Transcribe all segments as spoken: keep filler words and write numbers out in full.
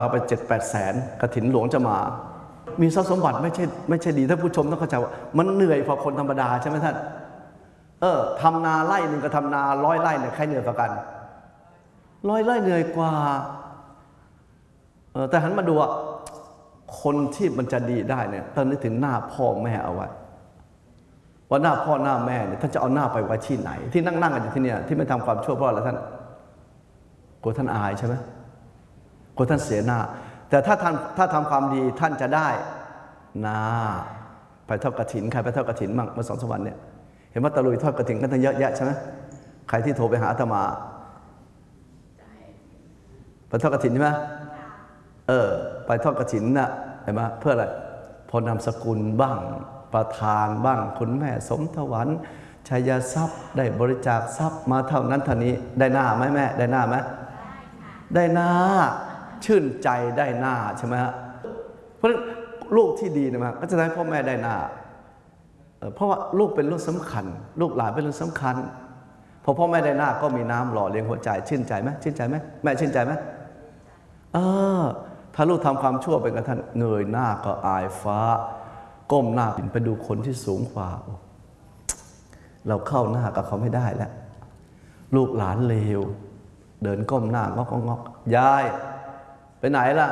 เอาไปเจ็ดแปดแสนกฐินหลวงจะมามีทรัพย์สมบัติไม่ใช่ไม่ใช่ดีท่านผู้ชมต้องเข้าใจว่ามันเหนื่อยกว่าคนธรรมดาใช่ไหมท่านเออทำนาไร่หนึ่งกับทำนาร้อยไร่เนี่ยใครเหนื่อยกว่ากันร้อยไร่เหนื่อยกว่าเออแต่หันมาดูอ่ะคนที่มันจะดีได้เนี่ยต้องนึกถึงหน้าพ่อแม่เอาไว้ว่าหน้าพ่อหน้าแม่เนี่ยท่านจะเอาหน้าไปไว้ที่ไหนที่นั่งนั่งกันอยู่ที่เนี่ยที่ไม่ทำความชั่วเพราะอะไรท่านกลัวท่านอายใช่ไหมกลัวท่านเสียหน้าแต่ถ้าท่านถ้าทำความดีท่านจะได้นาไปทอดกฐินใครไปทอดกฐินมั่งเมื่อสองสามวันเนี่ยเห็นว่าตะลุยทอดกฐินกันตั้งเยอะแยะใช่ไหมใครที่โทรไปหาอาตมาไปทอดกฐินใช่ไหมเออไปทอดกฐินน่ะเห็นไหมเพื่ออะไรพอนามสกุลบ้างประธานบ้างคุณแม่สมทวรรณชัยทรัพย์ได้บริจาคทรัพย์มาเท่านั้นเท่านี้ได้หน้าไหมแม่ได้หน้าไหมได้หน้าชื่นใจได้หน้าใช่ไหมฮะเพราะลูกที่ดีนะมาก็จะให้พ่อแม่ได้หน้าเพราะว่าลูกเป็นเรื่องสำคัญลูกหลานเป็นเรื่องสำคัญพอพ่อแม่ได้หน้าก็มีน้ำหล่อเลี้ยงหัวใจชื่นใจไหมชื่นใจไหมแม่ชื่นใจไหมเออถ้าลูกทำความชั่วเป็นกระทั่งเงยหน้าก็อายฟ้าก้มหน้าไปดูคนที่สูงกว่าเราเข้าหน้ากับเขาไม่ได้แล้วลูกหลานเลวเดินก้มหน้างอกงอกยายไปไหนล่ะ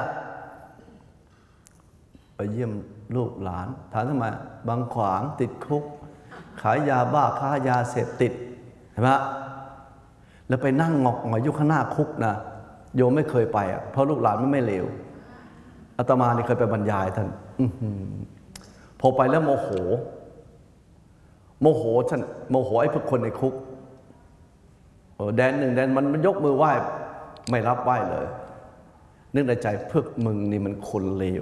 ไปเยี่ยมลูกหลานถามทำไมบางขวางติดคุกขายยาบ้าค้ายาเสพติดเห็นไหมแล้วไปนั่งงอกงอยอยู่ข้างหน้าคุกนะโยมไม่เคยไปอ่ะเพราะลูกหลานมันไม่เลวอาตมานี่เคยไปบรรยายท่านพอไปแล้วโมโหโมโหฉันโมโหไอ้พวกคนในคุกแดนหนึ่งแดนมันยกมือไหว้ไม่รับไหว้เลยนึกในใจพวกมึงนี่มันคนเลว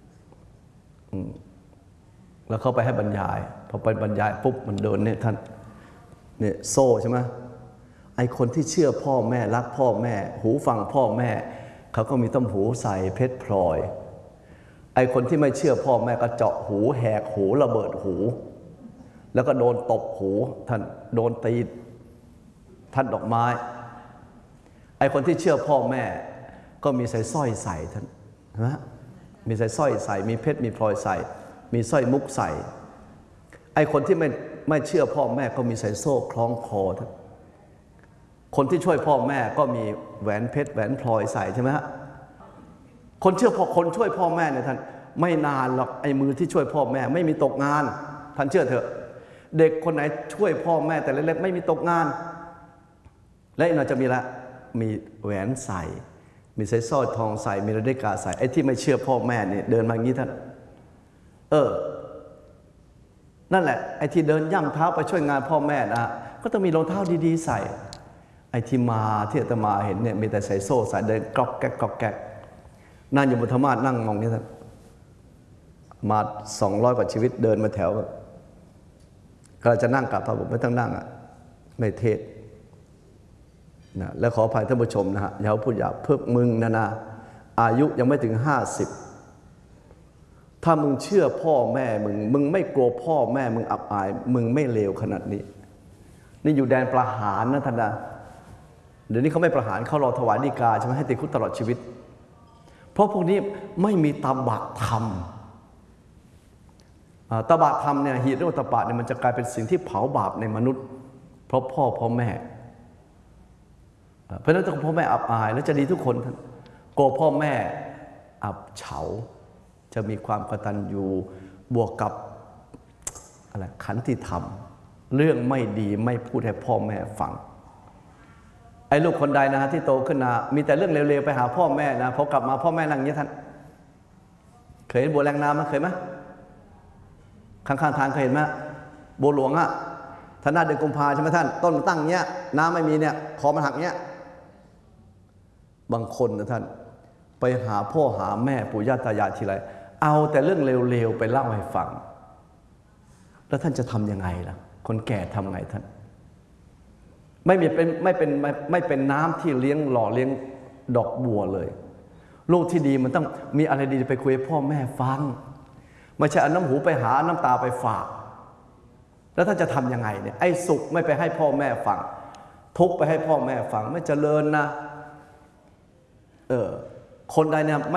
แล้วเขาไปให้บรรยายพอไปบรรยายปุ๊บมันโดนเนี่ยท่านเนี่ยโซ่ใช่ไหมไอคนที่เชื่อพ่อแม่รักพ่อแม่หูฟังพ่อแม่เขาก็มีต้มหูใส่เพชรพลอยไอคนที่ไม่เชื่อพ่อแม่ก็เจาะหูแหกหูระเบิดหูแล้วก็โดนตบหูท่านโดนตีท่านดอกไม้ไอคนที่เชื่อพ่อแม่ก็มีใส่สร้อยใส่ท่านนะมีใส่สร้อยใส่มีเพชรมีพลอยใส่มีสร้อยมุกใส่ไอคนที่ไม่ไม่เชื่อพ่อแม่ก็มีใส่โซ่คล้องคอท่านคนที่ช่วยพ่อแม่ก็มีแหวนเพชรแหวนพลอยใส่ใช่ไหมฮะคนเชื่อพ่อคนช่วยพ่อแม่เนี่ยท่านไม่นานหรอกไอ้มือที่ช่วยพ่อแม่ไม่มีตกงานท่านเชื่อเถอะเด็กคนไหนช่วยพ่อแม่แต่เล็กๆไม่มีตกงานและอีกหน่อยจะมีละมีแหวนใส่มีสายสร้อยทองใส่มีนาฬิกาใส่ไอ้ที่ไม่เชื่อพ่อแม่เนี่ยเดินมาอย่างนี้ท่านเออนั่นแหละไอ้ที่เดินย่ำเท้าไปช่วยงานพ่อแม่นะก็ต้องมีรองเท้าดีๆใส่ไอ้ที่มาที่อาตมาเห็นเนี่ยมีแต่ใส่โซ่ใส่เดินกรอกแกกกรอกแกกนั่งอยู่บนธรรมาสนั่งมองนี่ท่านมาสองร้อยกว่าชีวิตเดินมาแถวก็จะนั่งกลับพระบุไม่ต้องนั่งอ่ะไม่เทศนะและขออภัยท่านผู้ชมนะฮะอย่าพูดหยาบเพิกมึงนะนะอายุยังไม่ถึงห้าสิบถ้ามึงเชื่อพ่อแม่มึงมึงไม่กลัวพ่อแม่มึงอับอายมึงไม่เลวขนาดนี้นี่อยู่แดนประหารนะท่านนะเดี๋ยวนี้เขาไม่ประหารเขารอถวายฎีกาใช่ไหมให้ติดคุกตลอดชีวิตเพราะพวกนี้ไม่มีตบะธรรมตบะธรรมเนี่ยหีริโอตปะเนี่ยมันจะกลายเป็นสิ่งที่เผาบาปในมนุษย์เพราะพ่อพ่อแม่เพราะฉะนั้นต้องพ่อแม่อับอายแล้วจะดีทุกคนโกพ่อแม่อับเฉาจะมีความกตัญญูบวกกับอะไรขันติธรรมเรื่องไม่ดีไม่พูดให้พ่อแม่ฟังไอ้ลูกคนใดนะที่โตขึ้นนะมีแต่เรื่องเร็วๆไปหาพ่อแม่นะพอกลับมาพ่อแม่นั่งอย่างนี้ท่านเคยเห็นบัวแรงน้ำไหมเคยไหมข้างๆทางเคยเห็นไหมบัวหลวงอะท่านหน้าเดือนกุมภาใช่ไหมท่านต้นตั้งเงี้ยน้ำไม่มีเนี่ยคอมันหักเงี้ยบางคนนะท่านไปหาพ่อหาแม่ปู่ย่าตายายทีไรเอาแต่เรื่องเร็วๆไปเล่าให้ฟังแล้วท่านจะทำยังไงล่ะคนแก่ทำไงท่านไม่มีเป็นไม่เป็นไม่ไม่เป็นน้ำที่เลี้ยงหล่อเลี้ยงดอกบัวเลยลูกที่ดีมันต้องมีอะไรดีไปคุยให้พ่อแม่ฟังไม่ใช่เอาน้ำหูไปหาน้ำตาไปฝากแล้วท่านจะทำยังไงเนี่ยไอ้สุขไม่ไปให้พ่อแม่ฟังทุกข์ไปให้พ่อแม่ฟังไม่เจริญนะเออคนใดเนี่ย